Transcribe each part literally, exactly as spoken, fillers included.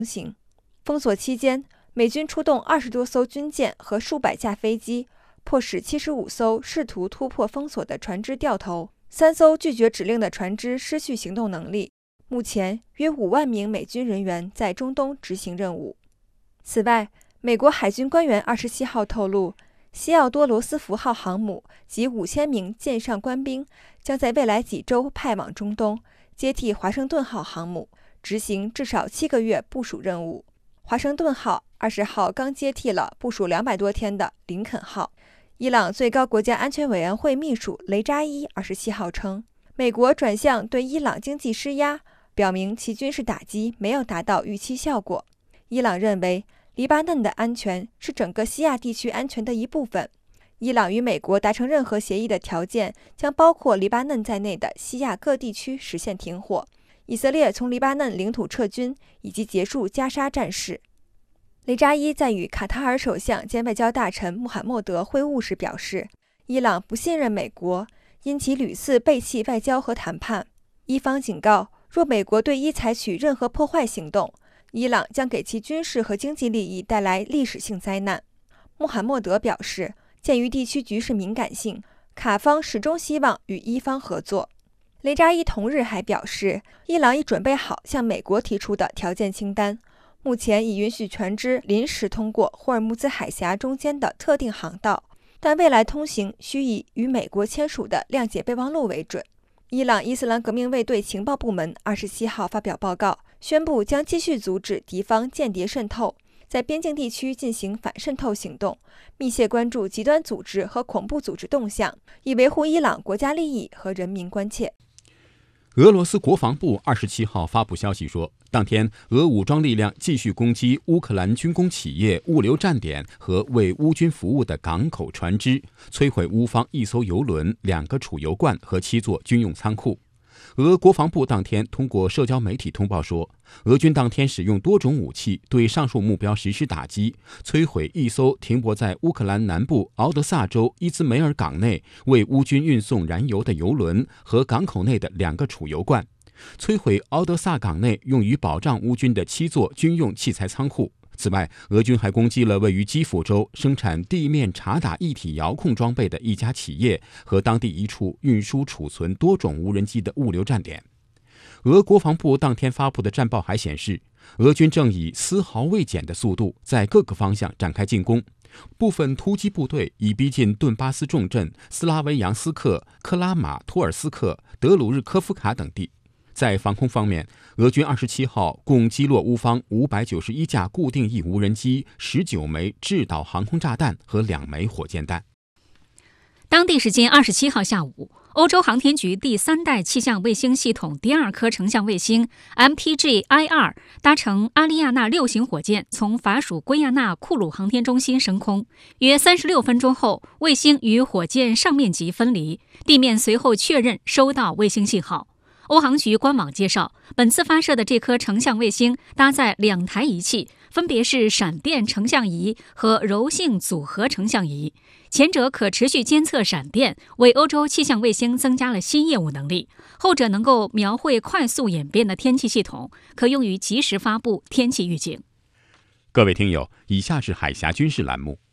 行。封锁期间，美军出动二十多艘军舰和数百架飞机，迫使七十五艘试图突破封锁的船只掉头，三艘拒绝指令的船只失去行动能力。目前，约五万名美军人员在中东执行任务。此外，美国海军官员二十七号透露，西奥多罗斯福号航母及五千名舰上官兵将在未来几周派往中东，接替华盛顿号航母，执行至少七个月部署任务。华盛顿号二十号刚接替了部署两百多天的林肯号。伊朗最高国家安全委员会秘书雷扎伊二十七号称，美国转向对伊朗经济施压，表明其军事打击没有达到预期效果。伊朗认为，黎巴嫩的安全是整个西亚地区安全的一部分。伊朗与美国达成任何协议的条件将包括黎巴嫩在内的西亚各地区实现停火，以色列从黎巴嫩领土撤军，以及结束加沙战事。雷扎伊在与卡塔尔首相兼外交大臣穆罕默德会晤时表示，伊朗不信任美国，因其屡次背弃外交和谈判。伊方警告，若美国对伊采取任何破坏行动，伊朗将给其军事和经济利益带来历史性灾难。穆罕默德表示，鉴于地区局势敏感性，卡方始终希望与伊方合作。雷扎伊同日还表示，伊朗已准备好向美国提出的条件清单，目前已允许船只临时通过霍尔木兹海峡中间的特定航道，但未来通行需以与美国签署的谅解备忘录为准。伊朗伊斯兰革命卫队情报部门二十七号发表报告，宣布将继续阻止敌方间谍渗透，在边境地区进行反渗透行动，密切关注极端组织和恐怖组织动向，以维护伊朗国家利益和人民关切。 俄罗斯国防部二十七号发布消息说，当天俄武装力量继续攻击乌克兰军工企业、物流站点和为乌军服务的港口船只，摧毁乌方一艘油轮、两个储油罐和七座军用仓库。俄国防部当天通过社交媒体通报说，俄军当天使用多种武器对上述目标实施打击，摧毁一艘停泊在乌克兰南部敖德萨州伊兹梅尔港内为乌军运送燃油的油轮和港口内的两个储油罐，摧毁敖德萨港内用于保障乌军的七座军用器材仓库。此外，俄军还攻击了位于基辅州生产地面察打一体遥控装备的一家企业和当地一处运输储存多种无人机的物流站点。俄国防部当天发布的战报还显示，俄军正以丝毫未减的速度在各个方向展开进攻，部分突击部队已逼近顿巴斯重镇斯拉维扬斯克、克拉马托尔斯克、德鲁日科夫卡等地。在防空方面，俄军二十七号共击落乌方五百九十一架固定翼无人机、十九枚制导航空炸弹和两枚火箭弹。 当地时间二十七号下午，欧洲航天局第三代气象卫星系统第二颗成像卫星 M T G I 二 搭乘阿利亚纳六型火箭从法属圭亚那库鲁航天中心升空。约三十六分钟后，卫星与火箭上面级分离，地面随后确认收到卫星信号。欧航局官网介绍，本次发射的这颗成像卫星搭载两台仪器，分别是闪电成像仪和柔性组合成像仪。前者可持续监测闪电，为欧洲气象卫星增加了新业务能力；后者能够描绘快速演变的天气系统，可用于及时发布天气预警。 各位听友，以下是海峡军事栏目。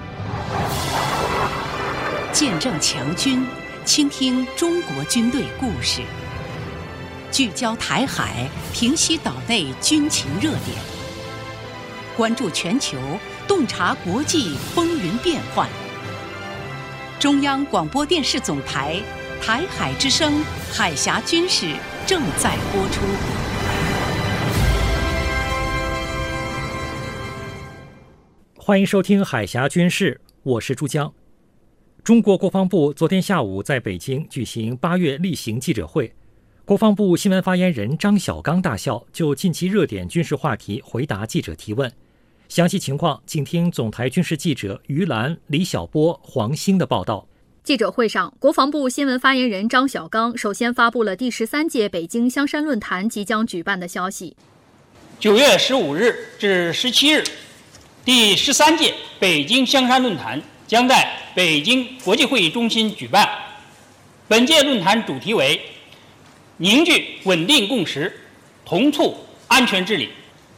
见证强军，倾听中国军队故事。聚焦台海，平息岛内军情热点，关注全球，洞察国际风云变幻。中央广播电视总台台海之声海峡军事正在播出。 欢迎收听海峡军事，我是朱江。中国国防部昨天下午在北京举行八月例行记者会。国防部新闻发言人张晓刚大校就近期热点军事话题回答记者提问，详细情况请听总台军事记者于兰、李晓波、黄兴的报道。 记者会上，国防部新闻发言人张晓刚首先发布了第十三届北京香山论坛即将举办的消息。 九月十五日至十七日，第十三届北京香山论坛将在北京国际会议中心举办。本届论坛主题为凝聚稳定共识，同促安全治理。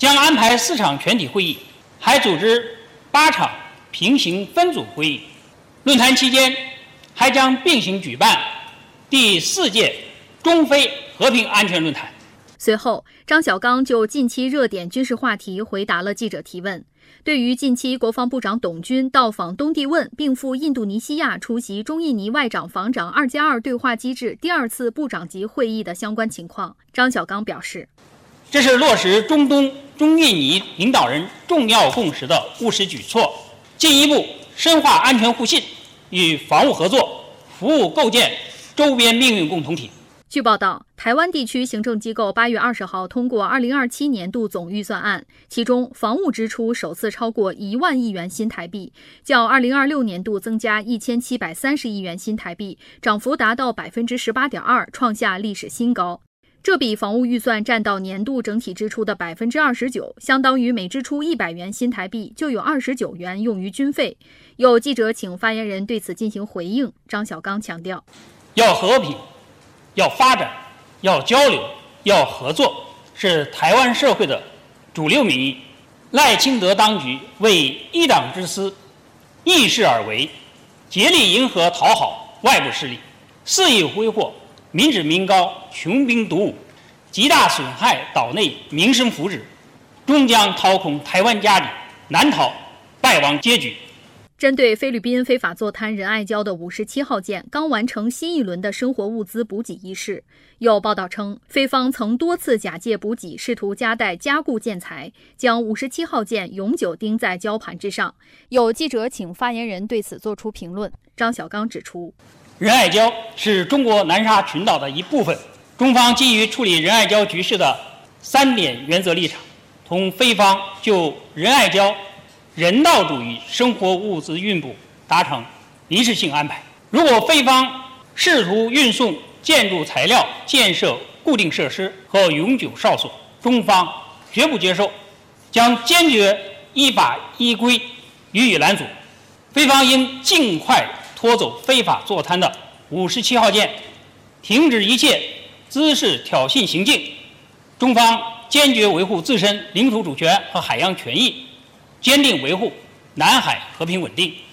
将安排四场全体会议，还组织八场平行分组会议。论坛期间，还将并行举办第四届中非和平安全论坛。 随后，张晓刚就近期热点军事话题回答了记者提问。对于近期国防部长董军到访东帝汶，并赴印度尼西亚出席中印尼外长防长二加二对话机制第二次部长级会议的相关情况，张晓刚表示， 这是落实中东中印尼领导人重要共识的务实举措，进一步深化安全互信与防务合作，服务构建周边命运共同体。 据报道，台湾地区行政机构八月二十号通过二零二七年度总预算案，其中防务支出首次超过一万亿元新台币，较二零二六年度增加一千七百三十亿元新台币，涨幅达到百分之十八点二，创下历史新高。这笔防务预算占到年度整体支出的百分之二十九，相当于每支出一百元新台币就有二十九元用于军费。有记者请发言人对此进行回应，张晓刚强调， 要和平，要发展，要交流，要合作，是台湾社会的主流民意。赖清德当局为一党之私，逆势而为，竭力迎合讨好外部势力，肆意挥霍民脂民膏、穷兵黩武，极大损害岛内民生福祉，终将掏空台湾家底，难逃败亡结局。 针对菲律宾非法坐滩仁爱礁的五十七号舰刚完成新一轮的生活物资补给仪式，有报道称，菲方曾多次假借补给，试图夹带加固建材，将五十七号舰永久钉在礁盘之上。有记者请发言人对此作出评论。张晓刚指出， 仁爱礁是中国南沙群岛的一部分，中方基于处理仁爱礁局势的三点原则立场，同菲方就仁爱礁人道主义生活物资运补达成临时性安排。如果菲方试图运送建筑材料、建设固定设施和永久哨所，中方绝不接受，将坚决依法依规予以拦阻。菲方应尽快拖走非法坐滩的五十七号舰，停止一切滋事挑衅行径。中方坚决维护自身领土主权和海洋权益，坚定维护南海和平稳定。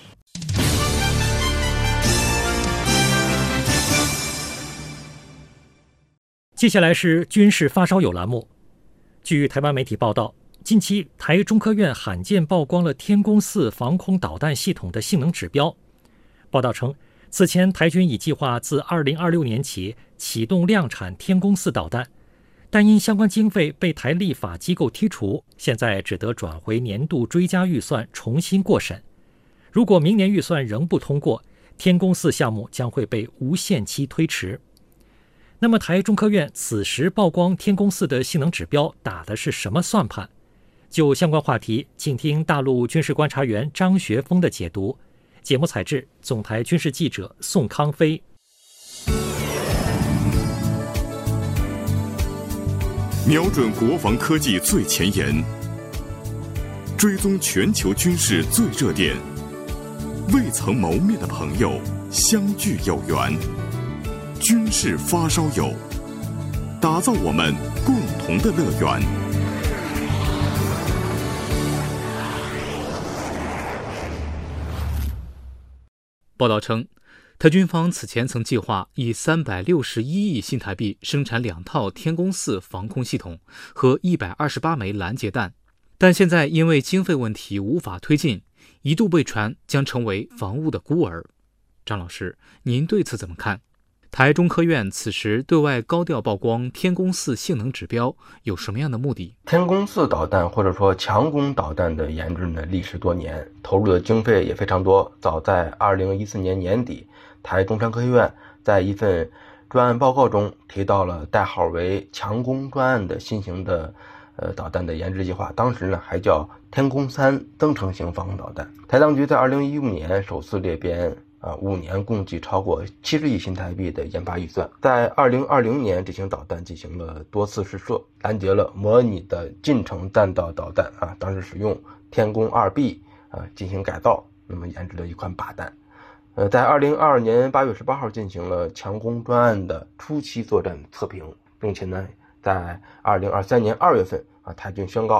接下来是军事发烧友栏目。据台湾媒体报道，近期台中科院罕见曝光了天宫四防空导弹系统的性能指标。报道称，此前台军已计划自二零二六年起启动量产天宫四导弹，但因相关经费被台立法机构剔除，现在只得转回年度追加预算重新过审。如果明年预算仍不通过，天宫四项目将会被无限期推迟。那么台中科院此时曝光天宫四的性能指标打的是什么算盘？就相关话题，请听大陆军事观察员张学峰的解读。节目采制总台军事记者宋康飞。 瞄准国防科技最前沿，追踪全球军事最热点，未曾谋面的朋友相聚有缘，军事发烧友，打造我们共同的乐园。 报道称，台军方此前曾计划以三百六十一亿新台币生产两套天宫四防空系统和一百二十八枚拦截弹，但现在因为经费问题无法推进，一度被传将成为防务的孤儿。张老师，您对此怎么看？台中科院此时对外高调曝光天宫四性能指标，有什么样的目的？ 天宫四导弹或者说强攻导弹的研制呢，历时多年，投入的经费也非常多。早在二零一四年年底，台中山科学院在一份专案报告中提到了代号为强攻专案的新型的呃导弹的研制计划，当时呢还叫天宫三增程型防空导弹。台当局在二零一五年首次列编啊，五年共计超过七十亿新台币的研发预算。在二零二零年，这型导弹进行了多次试射，拦截了模拟的近程弹道导弹啊，当时使用天宫二 B 啊进行改造，那么研制的一款靶弹。呃，在二零二二年八月十八号进行了强攻专案的初期作战测评，并且呢，在二零二三年二月份啊，台军宣告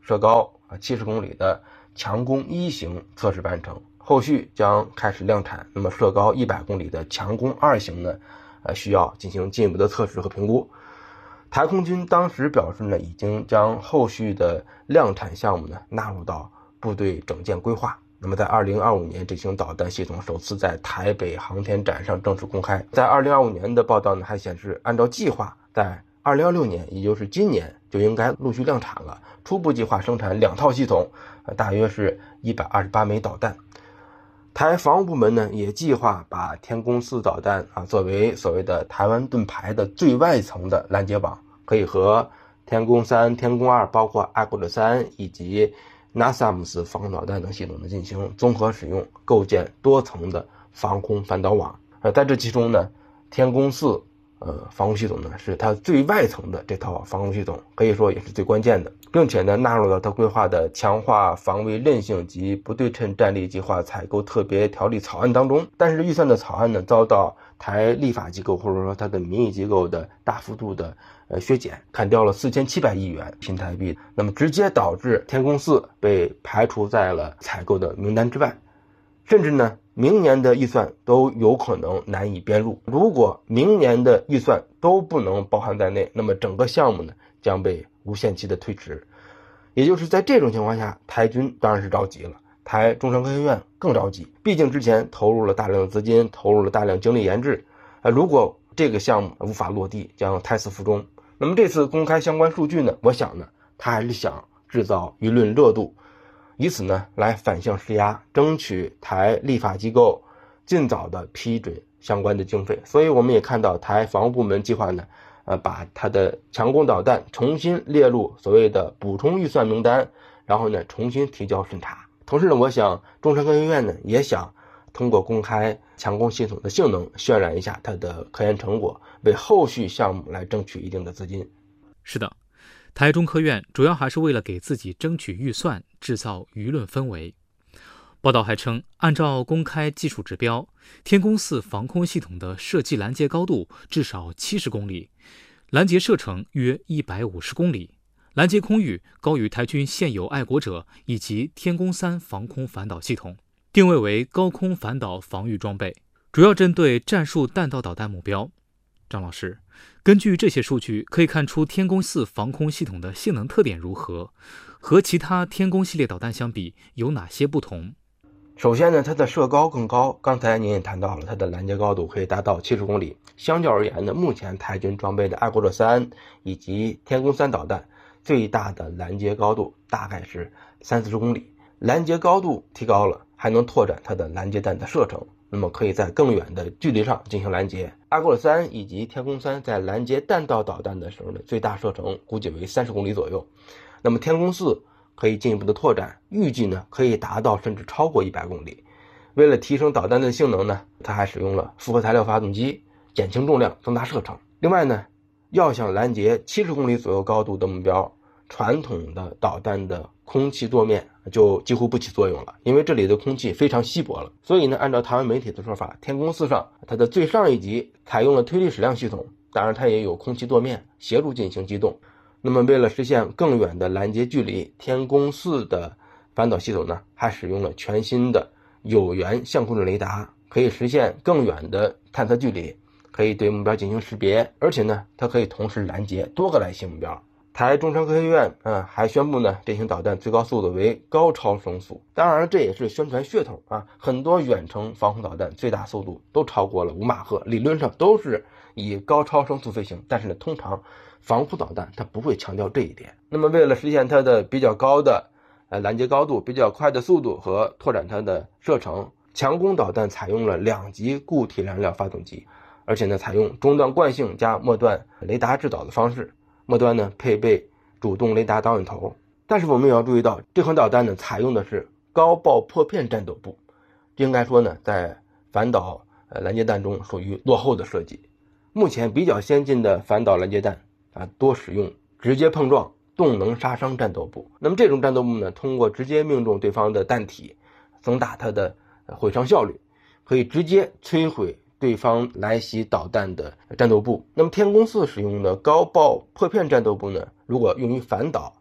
射高啊七十公里的强攻一型测试完成，后续将开始量产。那么射高一百公里的强攻二型呢，呃，需要进行进一步的测试和评估。台空军当时表示呢，已经将后续的量产项目呢纳入到部队整建规划。那么在二零二五年，这型导弹系统首次在台北航天展上正式公开。在二零二五年的报道呢，还显示按照计划，在二零二六年，也就是今年就应该陆续量产了。初步计划生产两套系统，呃，大约是一百二十八枚导弹。台防务部门呢也计划把天宫四导弹啊作为所谓的台湾盾牌的最外层的拦截网，可以和天宫三、天宫二，包括爱国者三以及 NASAMS 防空导弹等系统的进行综合使用，构建多层的防空反导网。而在这其中呢，天宫四呃防空系统呢是它最外层的这套防空系统，可以说也是最关键的，并且呢纳入了它规划的强化防卫韧性及不对称战力计划采购特别条例草案当中。但是预算的草案呢遭到台立法机构或者说它的民意机构的大幅度的呃削减，砍掉了四千七百亿元新台币，那么直接导致天宫四被排除在了采购的名单之外，甚至呢明年的预算都有可能难以编入。如果明年的预算都不能包含在内，那么整个项目呢将被无限期的推迟。也就是在这种情况下，台军当然是着急了，台中山科学院更着急，毕竟之前投入了大量的资金，投入了大量精力研制，呃，如果这个项目无法落地，将胎死腹中。那么这次公开相关数据呢，我想呢他还是想制造舆论热度，以此呢来反向施压，争取台立法机构尽早的批准相关的经费。所以我们也看到台防务部门计划呢呃，把它的强攻导弹重新列入所谓的补充预算名单，然后呢重新提交审查。同时呢，我想中山科学院呢也想通过公开强攻系统的性能，渲染一下它的科研成果，为后续项目来争取一定的资金。 是的，台中科院主要还是为了给自己争取预算，制造舆论氛围。报道还称，按照公开技术指标，天宫四防空系统的射击拦截高度至少七十公里，拦截射程约一百五十公里，拦截空域高于台军现有爱国者以及天宫三防空反导系统，定位为高空反导防御装备，主要针对战术弹道导弹目标。张老师，根据这些数据可以看出天宫四防空系统的性能特点如何，和其他天宫系列导弹相比有哪些不同？ 首先呢，它的射高更高，刚才您也谈到了，它的拦截高度可以达到七十公里。相较而言呢，目前台军装备的爱国者三以及天宫三导弹最大的拦截高度大概是三四十公里。拦截高度提高了，还能拓展它的拦截弹的射程，那么可以在更远的距离上进行拦截。爱国者三以及天宫三在拦截弹道导弹的时候呢，最大射程估计为三十公里左右。那么天宫四可以进一步的拓展，预计呢可以达到甚至超过一百公里。为了提升导弹的性能呢，它还使用了复合材料发动机，减轻重量，增大射程。另外呢，要想拦截七十公里左右高度的目标，传统的导弹的空气舵面就几乎不起作用了，因为这里的空气非常稀薄了。所以呢，按照台湾媒体的说法，天宫四上它的最上一级采用了推力矢量系统，当然它也有空气舵面协助进行机动。那么为了实现更远的拦截距离，天宫四的反导系统呢，还使用了全新的有源相控阵雷达，可以实现更远的探测距离，可以对目标进行识别，而且呢，它可以同时拦截多个来袭目标。台中山科学院啊、呃、还宣布呢，这型导弹最高速度为高超声速。当然这也是宣传噱头啊，很多远程防空导弹最大速度都超过了五马赫，理论上都是以高超声速飞行，但是呢，通常防空导弹它不会强调这一点。那么为了实现它的比较高的呃拦截高度、比较快的速度和拓展它的射程，强攻导弹采用了两级固体燃料发动机，而且呢采用中段惯性加末段雷达制导的方式，末端呢配备主动雷达导引头。但是我们也要注意到，这款导弹呢采用的是高爆破片战斗部，应该说呢在反导呃拦截弹中属于落后的设计。目前比较先进的反导拦截弹啊，多使用直接碰撞动能杀伤战斗部。那么这种战斗部呢，通过直接命中对方的弹体，增大它的毁伤效率，可以直接摧毁对方来袭导弹的战斗部。那么天宫四使用的高爆破片战斗部呢，如果用于反导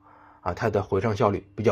啊，它的回升效率比较